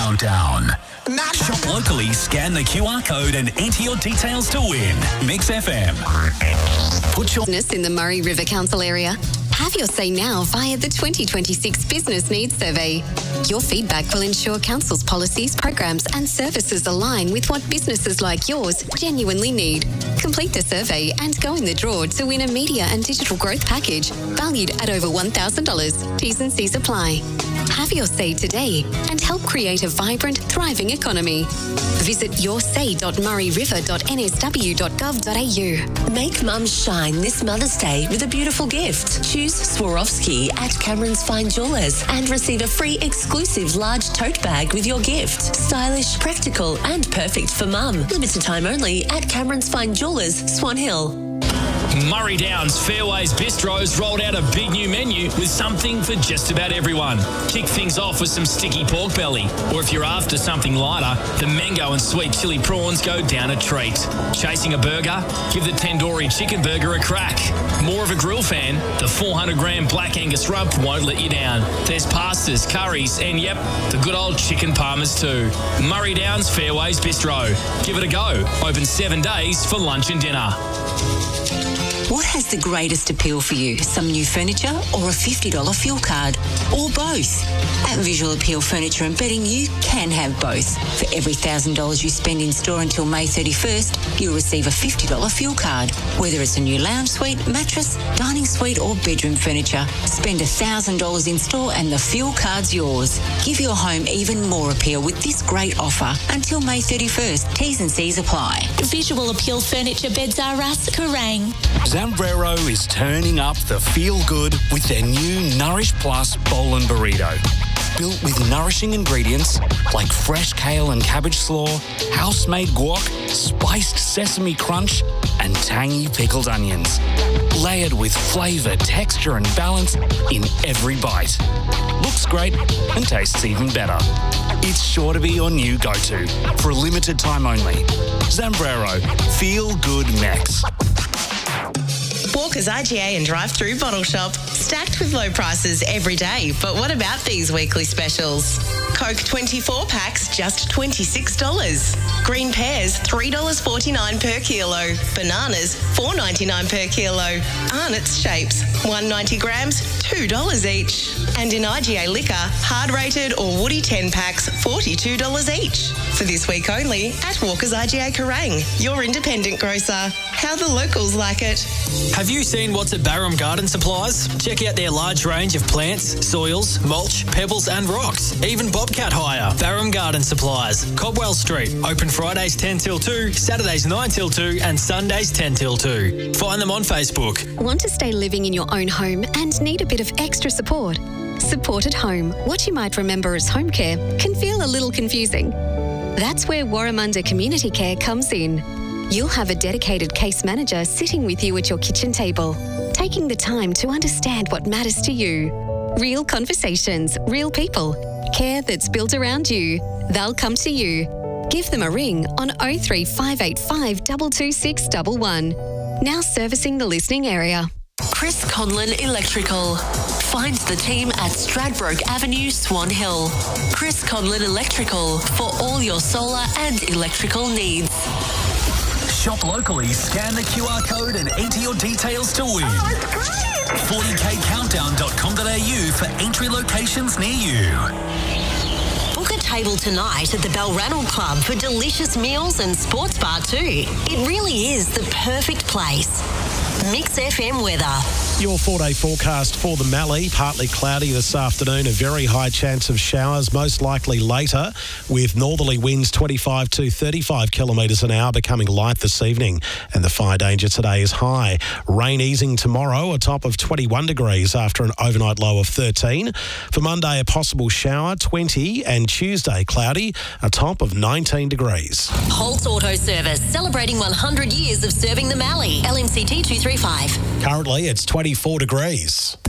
Countdown. Shop locally, scan the QR code and enter your details to win. Mix FM. Put your business in the Murray River Council area. Have your say now via the 2026 Business Needs Survey. Your feedback will ensure Council's policies, programs and services align with what businesses like yours genuinely need. Complete the survey and go in the draw to win a media and digital growth package valued at over $1,000. T's and C's apply. Have your say today and help create a vibrant, thriving economy. Visit yoursay.murrayriver.nsw.gov.au. Make mums shine this Mother's Day with a beautiful gift. Choose Swarovski at Cameron's Fine Jewellers and receive a free exclusive large tote bag with your gift. Stylish, practical and perfect for mum. Limited time only at Cameron's Fine Jewellers, Swan Hill. Murray Downs Fairways Bistro's rolled out a big new menu with something for just about everyone. Kick things off with some sticky pork belly, or if you're after something lighter, the mango and sweet chili prawns go down a treat. Chasing a burger? Give the tandoori chicken burger a crack. More of a grill fan? The 400-gram Black Angus rump won't let you down. There's pastas, curries, and yep, the good old chicken parmas too. Murray Downs Fairways Bistro. Give it a go. Open 7 days for lunch and dinner. What has the greatest appeal for you? Some new furniture or a $50 fuel card? Or both? At Visual Appeal Furniture and Bedding, you can have both. For every $1,000 you spend in store until May 31st, you'll receive a $50 fuel card. Whether it's a new lounge suite, mattress, dining suite or bedroom furniture, spend $1,000 in store and the fuel card's yours. Give your home even more appeal with this great offer until May 31st. T's and C's apply. Visual Appeal Furniture Beds R Us, Kerrang. Zambrero is turning up the feel-good with their new Nourish Plus Bowl and Burrito. Built with nourishing ingredients like fresh kale and cabbage slaw, house-made guac, spiced sesame crunch, and tangy pickled onions. Layered with flavour, texture and balance in every bite. Looks great and tastes even better. It's sure to be your new go-to for a limited time only. Zambrero. Feel good Mex. Walker's IGA and drive-through bottle shop. Stacked with low prices every day. But what about these weekly specials? Coke 24 packs, just $26. Green pears, $3.49 per kilo. Bananas, $4.99 per kilo. Arnott's shapes, 190 grams, $2 each. And in IGA liquor, hard-rated or woody 10 packs, $42 each. For this week only at Walker's IGA Kerrang, your independent grocer. How the locals like it. Have you seen what's at Barham Garden Supplies? Check out their large range of plants, soils, mulch, pebbles and rocks. Even bobcat hire. Barham Garden Supplies, Cobwell Street. Open Fridays 10 till 2, Saturdays 9 till 2 and Sundays 10 till 2. Find them on Facebook. Want to stay living in your own home and need a bit of extra support? Support at Home, what you might remember as home care, can feel a little confusing. That's where Warramunda Community Care comes in. You'll have a dedicated case manager sitting with you at your kitchen table, taking the time to understand what matters to you. Real conversations, real people, care that's built around you. They'll come to you. Give them a ring on 03585 22611. Now servicing the listening area. Chris Conlon Electrical. Find the team at Stradbroke Avenue, Swan Hill. Chris Conlon Electrical for all your solar and electrical needs. Shop locally, scan the QR code and enter your details to win. 40kcountdown.com.au for entry locations near you. Book a table tonight at the Balranald Club for delicious meals and sports bar too. It really is the perfect place. Mix FM weather. Your 4-day forecast for the Mallee. Partly cloudy this afternoon. A very high chance of showers, most likely later, with northerly winds 25 to 35 kilometres an hour, becoming light this evening. And the fire danger today is high. Rain easing tomorrow, a top of 21 degrees after an overnight low of 13. For Monday, a possible shower, 20. And Tuesday, cloudy, a top of 19 degrees. Holt Auto Service, celebrating 100 years of serving the Mallee. LMCT 235. Currently, it's 24 degrees.